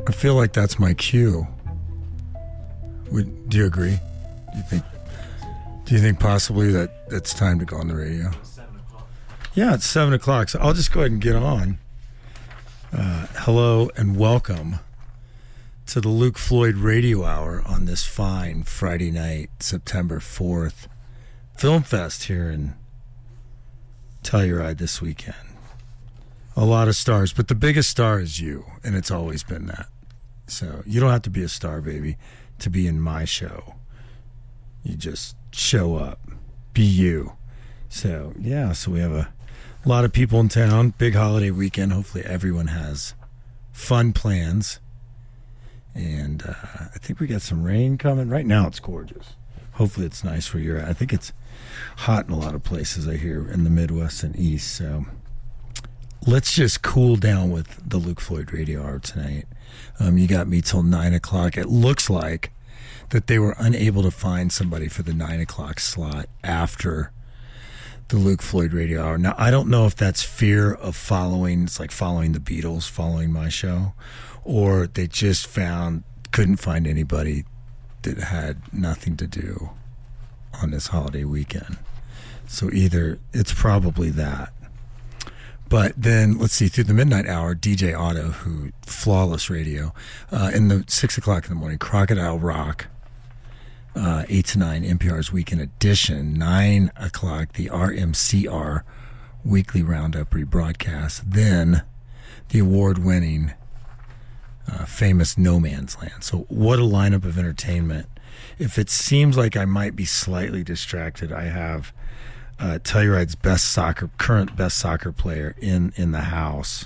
I feel like that's my cue. Do you agree? Do you think possibly that it's time to go on the radio? 7 o'clock. Yeah, it's 7 o'clock, so I'll just go ahead and get on. Hello and welcome to the Luke Floyd Radio Hour on this fine Friday night, September 4th. Film Fest here in Telluride this weekend. A lot of stars, but the biggest star is you, and it's always been that. So you don't have to be a star, baby, to be in my show. You just show up, be you. So yeah, so we have a lot of people in town, big holiday weekend. Hopefully everyone has fun plans. And I think we got some rain coming. Right now it's gorgeous. Hopefully it's nice where you're at. I think it's hot in a lot of places, I hear, in the Midwest and East. So let's just cool down with the Luke Floyd Radio Hour tonight. You got me till 9 o'clock. It looks like that they were unable to find somebody for the 9 o'clock slot after the Luke Floyd Radio Hour. Now, I don't know if that's fear of following, it's like following the Beatles, following my show, or they just couldn't find anybody that had nothing to do on this holiday weekend. So either it's probably that. But then, let's see, through the midnight hour, DJ Otto, who flawless radio, in the 6 o'clock in the morning, Crocodile Rock, 8 to 9, NPR's Weekend Edition, 9 o'clock, the RMCR Weekly Roundup rebroadcast, then the award-winning famous No Man's Land. So what a lineup of entertainment. If it seems like I might be slightly distracted, I have Telluride's current best soccer player in the house.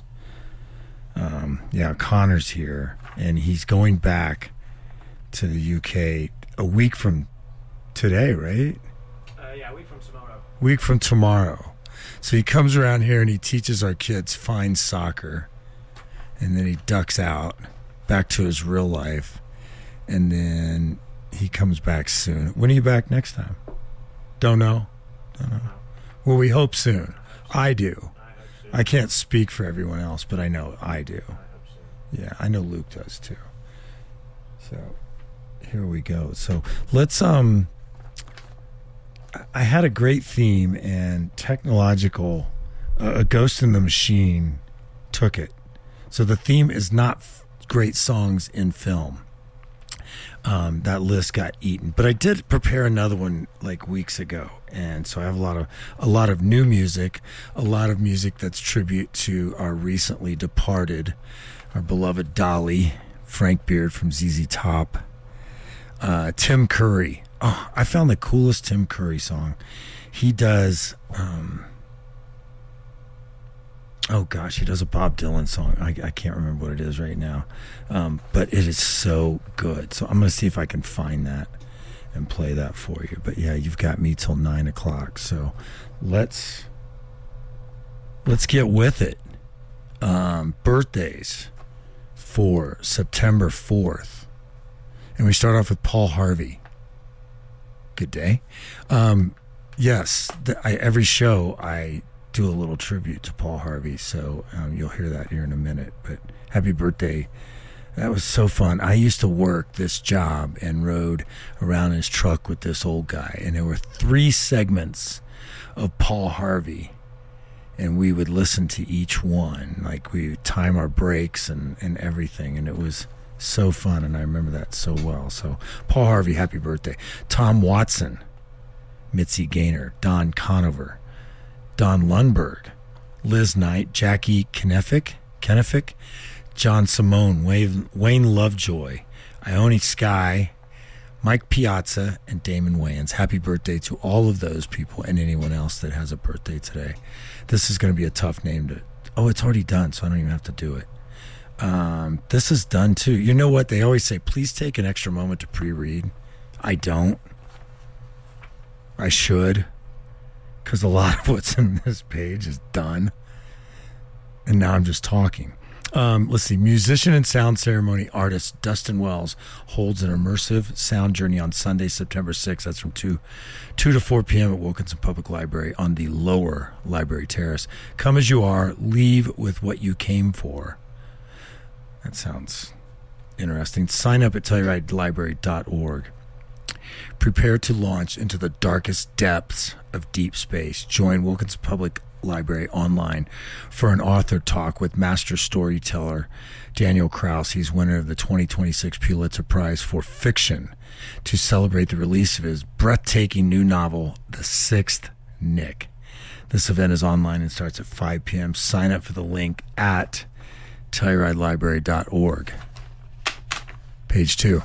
Connor's here, and he's going back to the UK a week from today, right? A week from tomorrow. Week from tomorrow. So he comes around here and he teaches our kids fine soccer, and then he ducks out back to his real life, and then he comes back soon. When are you back next time? Don't know. Well, we hope soon. I do. I can't speak for everyone else, but I know I do. Yeah, I know Luke does too. So here we go. So let's I had a great theme, and technological a Ghost in the Machine took it. So the theme is not great songs in film. That list got eaten, but I did prepare another one like weeks ago, and so I have a lot of new music, a lot of music that's tribute to our recently departed, our beloved Dolly, Frank Beard from ZZ Top, Tim Curry. Oh, I found the coolest Tim Curry song. He does. He does a Bob Dylan song. I can't remember what it is right now. But it is so good. So I'm going to see if I can find that and play that for you. But yeah, you've got me till 9 o'clock. So let's get with it. Birthdays for September 4th. And we start off with Paul Harvey. Good day. Yes, every show I do a little tribute to Paul Harvey, so you'll hear that here in a minute. But happy birthday. That was so fun. I used to work this job and rode around in his truck with this old guy, and there were 3 segments of Paul Harvey, and we would listen to each one. Like, we would time our breaks and everything, and it was so fun, and I remember that so well. So Paul Harvey, happy birthday. Tom Watson, Mitzi Gaynor, Don Conover, Don Lundberg, Liz Knight, Jackie Kenefick, John Simone, Wayne Lovejoy, Ione Skye, Mike Piazza, and Damon Wayans. Happy birthday to all of those people and anyone else that has a birthday today. This is going to be a tough name to... Oh, it's already done, so I don't even have to do it. This is done too. You know what? They always say, please take an extra moment to pre-read. I don't. I should. Because a lot of what's in this page is done. And now I'm just talking. Let's see. Musician and sound ceremony artist Dustin Wells holds an immersive sound journey on Sunday, September 6th. That's from 2 to 4 p.m. at Wilkinson Public Library on the lower library terrace. Come as you are, leave with what you came for. That sounds interesting. Sign up at TellurideLibrary.org. Prepare to launch into the darkest depths of deep space. Join Wilkinson Public Library online for an author talk with master storyteller Daniel Krauss. He's winner of the 2026 Pulitzer Prize for Fiction, to celebrate the release of his breathtaking new novel, The Sixth Nick. This event is online and starts at 5 p.m. Sign up for the link at TellurideLibrary.org. Page 2.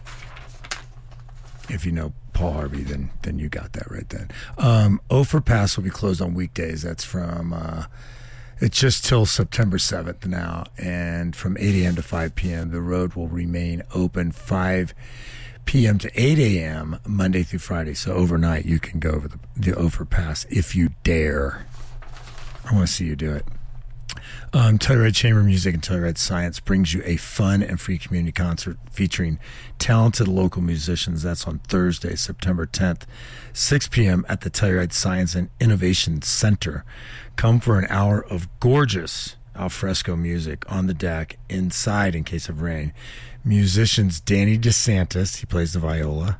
If you know Paul Harvey, then you got that right then. Ophir Pass will be closed on weekdays. That's from, it's just till September 7th now. And from 8 a.m. to 5 p.m., the road will remain open 5 p.m. to 8 a.m. Monday through Friday. So overnight, you can go over the Ophir Pass if you dare. I want to see you do it. Telluride Chamber Music and Telluride Science brings you a fun and free community concert featuring talented local musicians. That's on Thursday, September 10th, 6 p.m. at the Telluride Science and Innovation Center. Come for an hour of gorgeous alfresco music on the deck, inside in case of rain. Musicians Danny DeSantis, he plays the viola.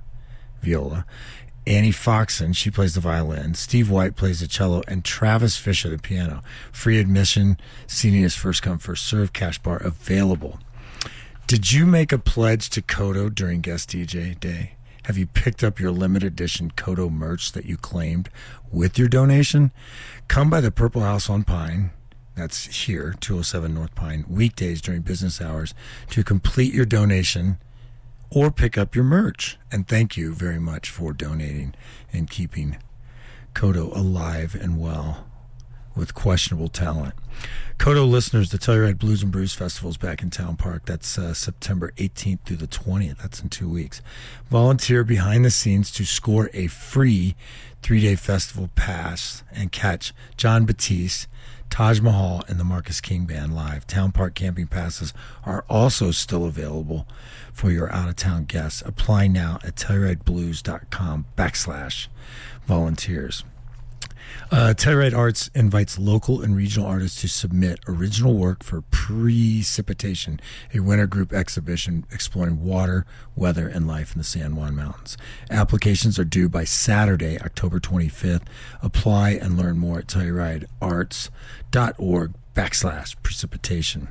Annie Foxon, she plays the violin. Steve White plays the cello, and Travis Fisher the piano. Free admission, seating is first come, first served, cash bar available. Did you make a pledge to Kodo during Guest DJ Day? Have you picked up your limited edition Kodo merch that you claimed with your donation? Come by the Purple House on Pine, that's here, 207 North Pine, weekdays during business hours to complete your donation or pick up your merch. And thank you very much for donating and keeping Kodo alive and well with questionable talent. Kodo listeners, the Telluride Blues and Brews Festival is back in Town Park. That's September 18th through the 20th. That's in 2 weeks. Volunteer behind the scenes to score a free 3-day festival pass and catch John Batiste, Taj Mahal, and the Marcus King Band live. Town Park camping passes are also still available for your out-of-town guests. Apply now at TellurideBlues.com/volunteers. Telluride Arts invites local and regional artists to submit original work for Precipitation, a winter group exhibition exploring water, weather, and life in the San Juan Mountains. Applications are due by Saturday, October 25th. Apply and learn more at TellurideArts.org/precipitation.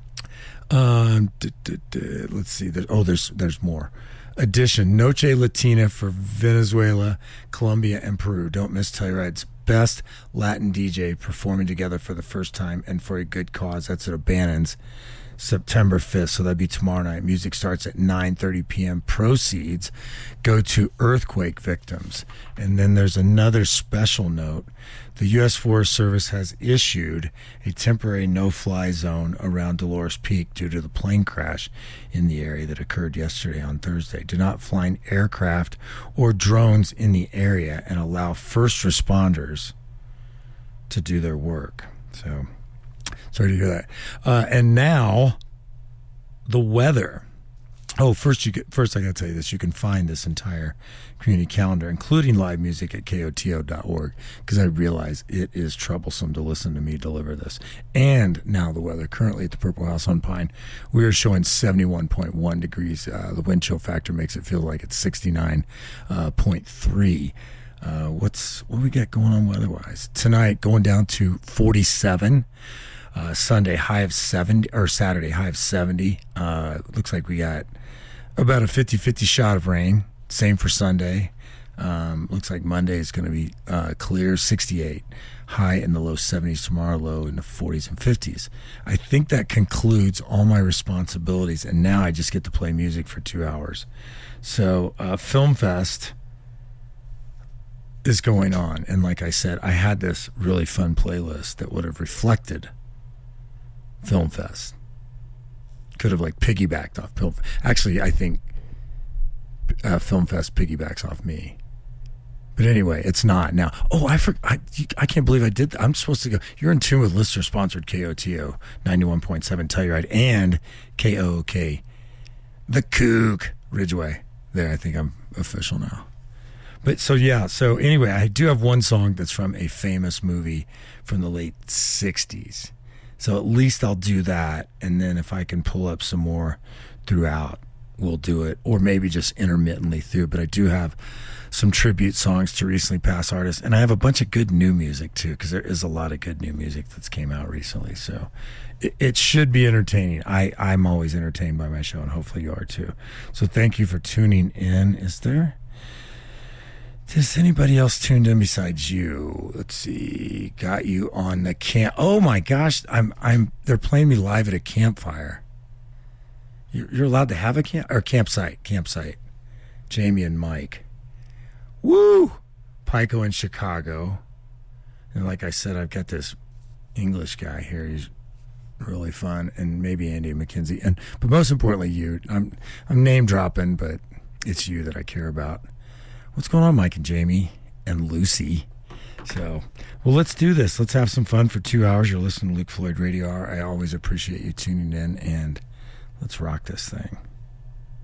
Let's see. There's more. Addition, Noche Latina for Venezuela, Colombia, and Peru. Don't miss Telluride's best Latin DJ performing together for the first time and for a good cause. That's at O'Bannon's, September 5th. So that'd be tomorrow night. Music starts at 9:30 p.m. Proceeds go to earthquake victims. And then there's another special note. The U.S. Forest Service has issued a temporary no-fly zone around Dolores Peak due to the plane crash in the area that occurred yesterday on Thursday. Do not fly aircraft or drones in the area and allow first responders to do their work. So, sorry to hear that. And now, the weather. Oh, first I got to tell you this. You can find this entire community calendar, including live music, at KOTO.org, because I realize it is troublesome to listen to me deliver this. And now the weather. Currently at the Purple House on Pine, we are showing 71.1 degrees. The wind chill factor makes it feel like it's 69.3. What we got going on weather-wise? Tonight, going down to 47. Sunday, high of 70, or Saturday, high of 70. Looks like we got about a 50-50 shot of rain. Same for Sunday. Looks like Monday is going to be clear, 68. High in the low 70s tomorrow, low in the 40s and 50s. I think that concludes all my responsibilities, and now I just get to play music for 2 hours. So, Film Fest is going on, and like I said, I had this really fun playlist that would have reflected Film Fest. Could have piggybacked off Film Fest. Actually, I think Film Fest piggybacks off me. But anyway, it's not now. Oh, I can't believe I did that. I'm supposed to go. You're in tune with listener-sponsored KOTO 91.7 Telluride and KOK, the Kook Ridgeway. There, I think I'm official now. But so anyway, I do have one song that's from a famous movie from the late 60s. So at least I'll do that, and then if I can pull up some more throughout, we'll do it, or maybe just intermittently through. But I do have some tribute songs to recently passed artists, and I have a bunch of good new music too, because there is a lot of good new music that's came out recently. So it should be entertaining. I'm always entertained by my show, and hopefully you are too. So thank you for tuning in. Is anybody else tuned in besides you? Let's see. Got you on the camp. Oh my gosh, they're playing me live at a campfire. You're allowed to have a campsite. Jamie and Mike. Woo! Pico in Chicago. And like I said, I've got this English guy here. He's really fun, and maybe Andy McKenzie. But most importantly, you. I'm name dropping, but it's you that I care about. What's going on, Mike and Jamie and Lucy? So, well, let's do this. Let's have some fun for 2 hours. You're listening to Luke Floyd Radio Hour. I always appreciate you tuning in, and let's rock this thing.